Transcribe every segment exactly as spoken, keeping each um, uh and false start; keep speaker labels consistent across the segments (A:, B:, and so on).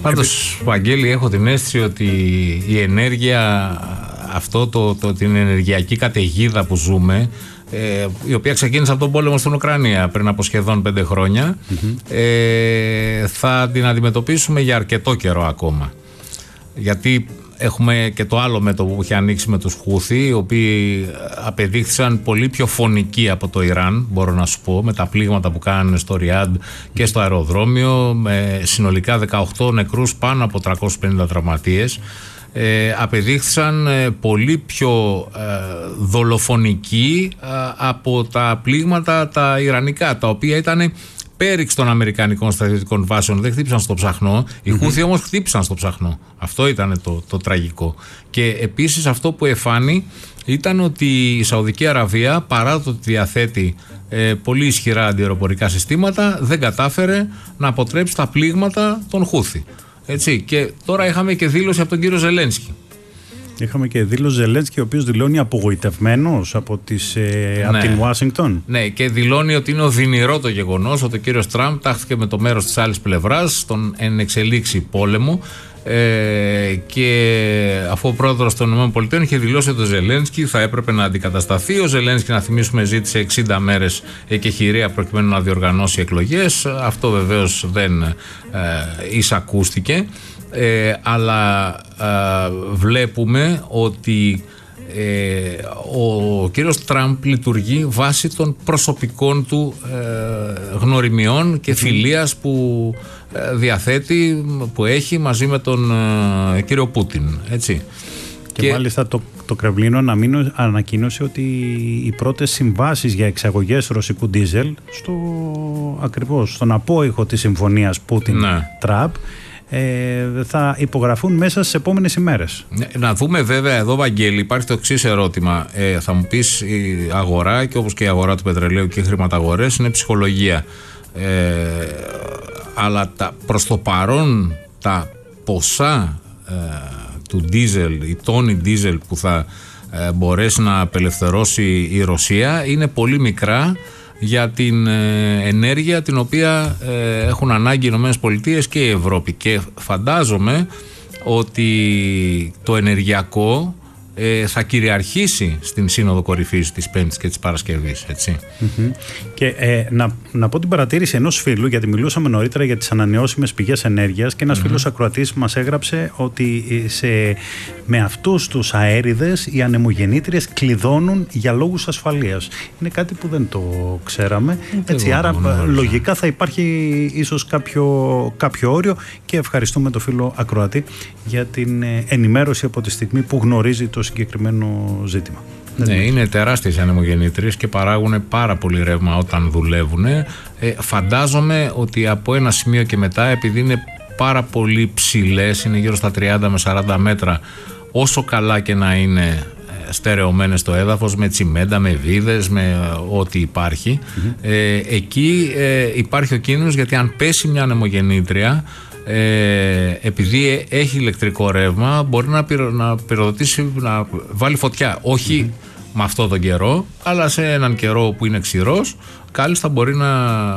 A: Πάντως, Βαγγέλη, έχω την αίσθηση ότι η ενέργεια, αυτό το, το, την ενεργειακή καταιγίδα που ζούμε, ε, η οποία ξεκίνησε από τον πόλεμο στην Ουκρανία πριν από σχεδόν πέντε χρόνια, mm-hmm. ε, θα την αντιμετωπίσουμε για αρκετό καιρό ακόμα. Γιατί έχουμε και το άλλο μέτωπο που έχει ανοίξει με τους Χούθι, οι οποίοι απεδείχθησαν πολύ πιο φωνικοί από το Ιράν, μπορώ να σου πω, με τα πλήγματα που κάνουν στο Ριάντ και στο αεροδρόμιο, με συνολικά δεκαοκτώ νεκρούς, πάνω από τριακόσιους πενήντα τραυματίες. Ε, απεδείχθησαν ε, πολύ πιο ε, δολοφονικοί ε, από τα πλήγματα τα ιρανικά, τα οποία ήταν πέριξ των αμερικανικών στρατιωτικών βάσεων. Δεν χτύπησαν στο ψαχνό. Οι mm-hmm. Χούθι όμως χτύπησαν στο ψαχνό. Αυτό ήταν το, το τραγικό. Και επίσης αυτό που εφάνει ήταν ότι η Σαουδική Αραβία, παρά το ότι διαθέτει ε, πολύ ισχυρά αντιαεροπορικά συστήματα, δεν κατάφερε να αποτρέψει τα πλήγματα των Χούθι. Έτσι. Και τώρα είχαμε και δήλωση από τον κύριο Ζελένσκι.
B: Είχαμε και δήλωση Ζελένσκι, ο οποίος δηλώνει απογοητευμένος από, τις, ε,
A: ναι.
B: από την Ουάσιγκτον.
A: Ναι, και δηλώνει ότι είναι οδυνηρό το γεγονός ότι ο κύριος Τραμπ τάχθηκε με το μέρος της άλλης πλευράς στον εν εξελίξη πόλεμο. Ε, και αφού ο πρόεδρος των ΗΠΑ είχε δηλώσει ότι ο Ζελένσκι θα έπρεπε να αντικατασταθεί. Ο Ζελένσκι, να θυμίσουμε, ζήτησε εξήντα μέρες εκεχηρία προκειμένου να διοργανώσει εκλογές. Αυτό βεβαίως δεν ε, εισακούστηκε. Ε, αλλά ε, βλέπουμε ότι ε, ο κύριος Τραμπ λειτουργεί βάσει των προσωπικών του ε, γνωριμιών και φιλίας που ε, διαθέτει, που έχει μαζί με τον ε, κύριο Πούτιν, έτσι.
B: Και, και μάλιστα το, το Κρεμλίνο ανακοίνωσε ότι οι πρώτες συμβάσεις για εξαγωγές ρωσικού ντίζελ στο, ακριβώς στον απόϊχο της συμφωνίας Πούτιν-Τραμπ, ναι, Ε, θα υπογραφούν μέσα στις επόμενες ημέρες.
A: Να δούμε βέβαια εδώ, Βαγγέλη, υπάρχει το εξής ερώτημα. Ε, θα μου πεις, η αγορά, και όπως και η αγορά του πετρελαίου και οι χρηματαγορές, είναι ψυχολογία. Ε, αλλά τα, προς το παρόν τα ποσά ε, του ντίζελ, η τόνη ντίζελ που θα ε, μπορέσει να απελευθερώσει η Ρωσία είναι πολύ μικρά για την ε, ενέργεια την οποία ε, έχουν ανάγκη οι Ηνωμένες Πολιτείες και η Ευρώπη. Και φαντάζομαι ότι το ενεργειακό ε, θα κυριαρχήσει στην Σύνοδο Κορυφής της Πέμπτης και της Παρασκευής, έτσι.
B: Mm-hmm. Και ε, να, να πω την παρατήρηση ενός φίλου, γιατί μιλούσαμε νωρίτερα για τις ανανεώσιμες πηγές ενέργειας, και ένας mm-hmm. φίλος ακροατής μας έγραψε ότι σε, με αυτούς τους αέριδες οι ανεμογεννήτριες κλειδώνουν για λόγους ασφαλείας. Είναι κάτι που δεν το ξέραμε. Έτσι, άρα λογικά θα υπάρχει ίσως κάποιο, κάποιο όριο, και ευχαριστούμε τον φίλο ακροατή για την ενημέρωση από τη στιγμή που γνωρίζει το συγκεκριμένο ζήτημα.
A: Ναι, είναι τεράστιες ανεμογεννήτριες και παράγουν πάρα πολύ ρεύμα όταν δουλεύουν. Ε, φαντάζομαι ότι από ένα σημείο και μετά, επειδή είναι πάρα πολύ ψηλές, είναι γύρω στα τριάντα με σαράντα μέτρα, όσο καλά και να είναι στερεωμένες στο έδαφος, με τσιμέντα, με βίδες, με ό,τι υπάρχει, mm-hmm. ε, εκεί ε, υπάρχει ο κίνδυνος, γιατί αν πέσει μια ανεμογεννήτρια, Ε, επειδή έχει ηλεκτρικό ρεύμα, μπορεί να, πυρο, να πυροδοτήσει, να βάλει φωτιά. Όχι mm-hmm. με αυτόν τον καιρό, αλλά σε έναν καιρό που είναι ξηρός, κάλλιστα μπορεί να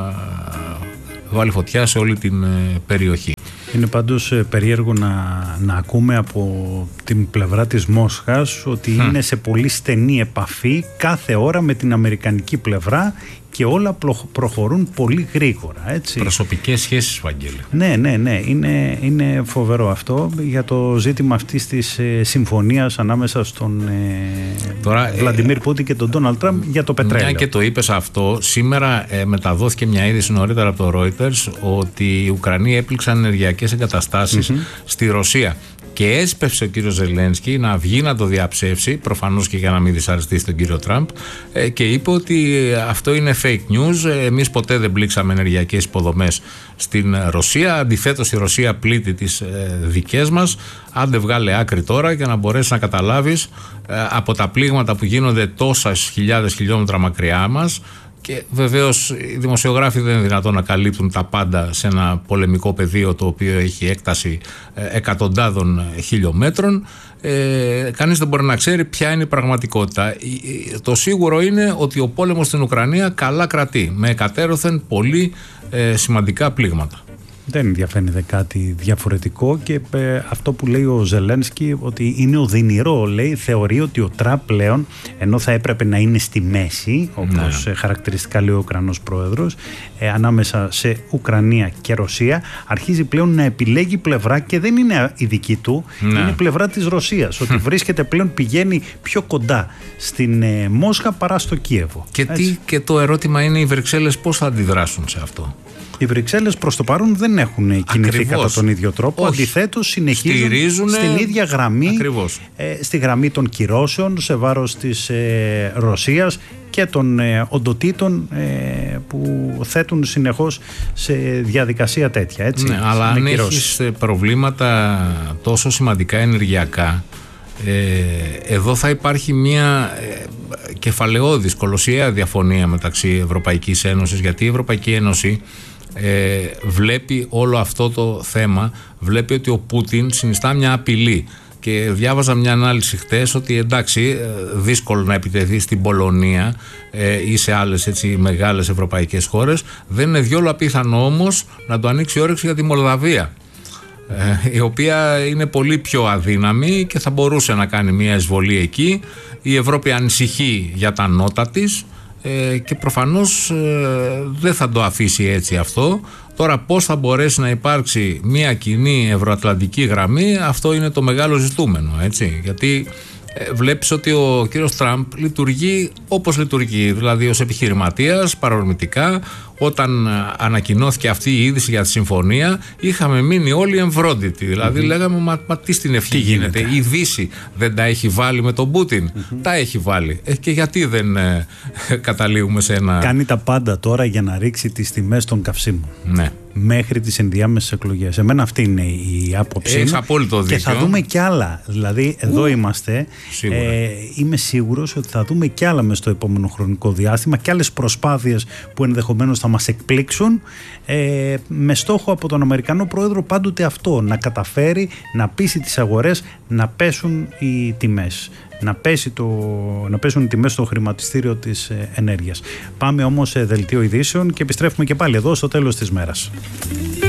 A: βάλει φωτιά σε όλη την ε, περιοχή.
B: Είναι πάντως ε, περίεργο να, να ακούμε από την πλευρά της Μόσχας ότι mm. είναι σε πολύ στενή επαφή κάθε ώρα με την αμερικανική πλευρά, και όλα προχωρούν πολύ γρήγορα, έτσι.
A: Προσωπικές σχέσεις, Βαγγέλη.
B: Ναι, ναι, ναι. Είναι, είναι φοβερό αυτό για το ζήτημα αυτής της ε, συμφωνίας ανάμεσα στον ε, Βλαντιμίρ Πούτιν και τον Ντόναλντ Τραμπ για το πετρέλαιο.
A: Μια και το είπες αυτό, σήμερα ε, μεταδόθηκε μια είδηση νωρίτερα από το Reuters ότι οι Ουκρανοί έπληξαν ενεργειακές εγκαταστάσεις mm-hmm. στη Ρωσία. Και έσπευσε ο κύριος Ζελένσκι να βγει να το διαψεύσει, προφανώς και για να μην δυσαρεστήσει τον κύριο Τραμπ, και είπε ότι αυτό είναι fake news. Εμείς ποτέ δεν πλήξαμε ενεργειακές υποδομές στην Ρωσία. Αντιθέτως, η Ρωσία πλήττει τις δικές μας. Άντε βγάλε άκρη τώρα για να μπορέσει να καταλάβεις από τα πλήγματα που γίνονται τόσες χιλιάδες χιλιόμετρα μακριά μας. Και βεβαίως οι δημοσιογράφοι δεν είναι δυνατόν να καλύπτουν τα πάντα σε ένα πολεμικό πεδίο το οποίο έχει έκταση εκατοντάδων χιλιόμετρων. Ε, κανείς δεν μπορεί να ξέρει ποια είναι η πραγματικότητα. Το σίγουρο είναι ότι ο πόλεμος στην Ουκρανία καλά κρατεί, με εκατέρωθεν πολύ ε, σημαντικά πλήγματα.
B: Δεν διαφαίνεται κάτι διαφορετικό και ε, αυτό που λέει ο Ζελένσκι ότι είναι οδυνηρό, λέει, θεωρεί ότι ο Τραμπ πλέον, ενώ θα έπρεπε να είναι στη μέση, όπως ναι. χαρακτηριστικά λέει ο Ουκρανός πρόεδρος, ε, ανάμεσα σε Ουκρανία και Ρωσία, αρχίζει πλέον να επιλέγει πλευρά και δεν είναι η δική του, ναι. είναι πλευρά της Ρωσίας, ότι βρίσκεται πλέον, πηγαίνει πιο κοντά στην ε, Μόσχα παρά στο Κίεβο.
A: Και, τι, και το ερώτημα είναι οι Βρυξέλλες πώς θα αντιδράσουν σε αυτό.
B: Οι Βρυξέλλες προς το παρόν δεν έχουν κινηθεί Ακριβώς. κατά τον ίδιο τρόπο. Αντιθέτως συνεχίζουν Στηρίζουνε... στην ίδια γραμμή, ε, στη γραμμή των κυρώσεων σε βάρος της ε, Ρωσίας και των ε, οντοτήτων ε, που θέτουν συνεχώς σε διαδικασία τέτοια. Έτσι,
A: ναι, αλλά αν έχεις προβλήματα τόσο σημαντικά ενεργειακά, Ε, εδώ θα υπάρχει μια ε, κεφαλαιώδης, κολοσιαία διαφωνία μεταξύ Ευρωπαϊκής Ένωσης, γιατί η Ευρωπαϊκή Ένωση ε, βλέπει όλο αυτό το θέμα, βλέπει ότι ο Πούτιν συνιστά μια απειλή. Και διάβαζα μια ανάλυση χτες ότι εντάξει, δύσκολο να επιτεθεί στην Πολωνία ε, ή σε άλλες έτσι μεγάλες ευρωπαϊκές χώρες, δεν είναι διόλου απίθανο όμως να το ανοίξει όρεξη για τη Μολδαβία, η οποία είναι πολύ πιο αδύναμη και θα μπορούσε να κάνει μια εισβολή εκεί. Η Ευρώπη ανησυχεί για τα νότα της και προφανώς δεν θα το αφήσει έτσι αυτό. Τώρα πώς θα μπορέσει να υπάρξει μια κοινή ευρωατλαντική γραμμή, αυτό είναι το μεγάλο ζητούμενο, έτσι, γιατί βλέπεις ότι ο κύριος Τραμπ λειτουργεί όπως λειτουργεί, δηλαδή ως επιχειρηματίας, παρορμητικά. Όταν ανακοινώθηκε αυτή η είδηση για τη συμφωνία, είχαμε μείνει όλοι εμβρόντιτοι. Δηλαδή, mm-hmm. λέγαμε, μα, μα τι στην ευχή γίνεται. γίνεται. Η Δύση δεν τα έχει βάλει με τον Πούτιν. Mm-hmm. Τα έχει βάλει. Ε, και γιατί δεν ε, καταλήγουμε σε ένα.
B: Κάνει τα πάντα τώρα για να ρίξει τις τιμές των καυσίμων.
A: Ναι.
B: Μέχρι τις ενδιάμεσες εκλογές. Εμένα αυτή είναι η άποψή μου.
A: Απόλυτο δίκιο.
B: Και θα δούμε κι άλλα. Δηλαδή, εδώ Ου, είμαστε. Ε, είμαι σίγουρος ότι θα δούμε κι άλλα μες στο επόμενο χρονικό διάστημα και άλλες προσπάθειες που ενδεχομένως θα μας εκπλήξουν, ε, με στόχο από τον Αμερικανό Πρόεδρο πάντοτε αυτό, να καταφέρει να πείσει τις αγορές να πέσουν οι τιμές. Να, πέσει το, να πέσουν οι τιμές στο χρηματιστήριο της ε, ενέργειας. Πάμε όμως σε δελτίο ειδήσεων και επιστρέφουμε και πάλι εδώ στο τέλος της μέρας.